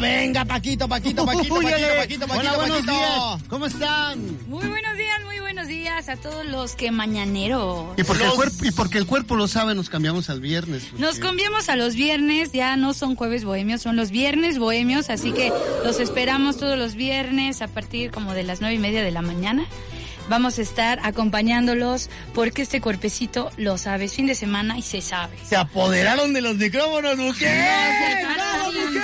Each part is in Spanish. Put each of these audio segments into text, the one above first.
venga, Paquito. Hola, buenos días. ¿Cómo están? Muy buenos días a todos los que mañaneros. Y porque el cuerpo lo sabe, nos cambiamos al viernes. Nos cambiamos a los viernes, ya no son jueves bohemios, son los viernes bohemios, así que los esperamos todos los viernes a partir como de las 9:30 de la mañana. Vamos a estar acompañándolos porque este cuerpecito lo sabe, es fin de semana y se sabe. Se apoderaron de los micrófonos, Buquets. ¡Vamos, Buquets!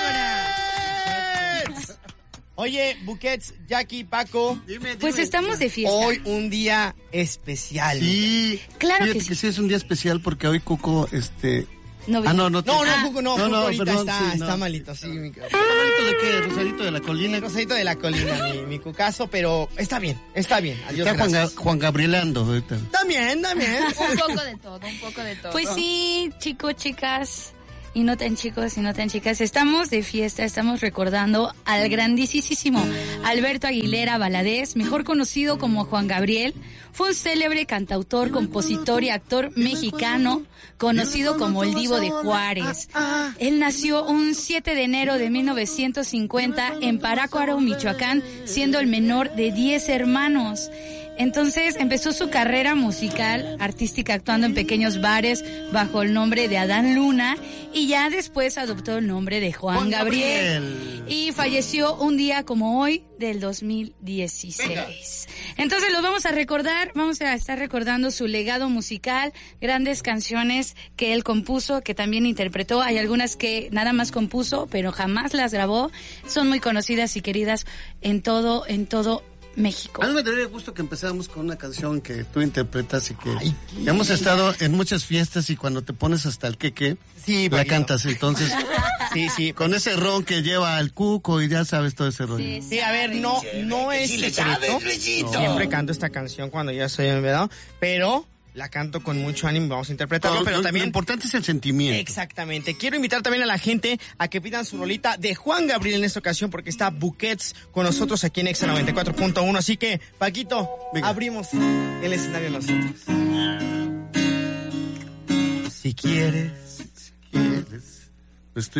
Oye, Buquets, Jackie, Paco. Dime. Pues estamos de fiesta. Hoy un día especial. Sí. Claro Fíjate que sí. es un día especial porque hoy Cuco, No, No, Cuco, no, Cuco ahorita perdón, está malito, sí. ¿Malito de qué? ¿Rosadito de la colina? Rosadito de la colina, mi Cucazo, pero está bien. Adiós, Está Juan Gabrielando ahorita. También. Un poco de todo. Pues sí, chicos, chicas, y no tan chicos y no tan chicas, estamos de fiesta, estamos recordando al grandísimo Alberto Aguilera Valadez, mejor conocido como Juan Gabriel. Fue un célebre cantautor, compositor y actor mexicano, conocido como el Divo de Juárez. Él nació un 7 de enero de 1950 en Parácuaro, Michoacán, siendo el menor de 10 hermanos. Entonces empezó su carrera musical, artística, actuando en pequeños bares bajo el nombre de Adán Luna, y ya después adoptó el nombre de Juan Gabriel. Y falleció un día como hoy del 2016. Venga. Entonces los vamos a estar recordando su legado musical, grandes canciones que él compuso, que también interpretó. Hay algunas que nada más compuso, pero jamás las grabó. Son muy conocidas y queridas en todo México. A mí me daría gusto que empezáramos con una canción que tú interpretas y que hemos estado en muchas fiestas y cuando te pones hasta el queque, sí, la cantas. Entonces, sí, con ese ron que lleva al Cuco y ya sabes todo ese rollo. Sí, a ver, no es secreto. Siempre canto esta canción cuando ya estoy envedado, pero la canto con mucho ánimo, vamos a interpretarlo, pero también... Lo importante es el sentimiento. Exactamente. Quiero invitar también a la gente a que pidan su rolita de Juan Gabriel en esta ocasión, porque está Buquets con nosotros aquí en Exa 94.1. Así que, Paquito, venga, abrimos el escenario nosotros. Si quieres,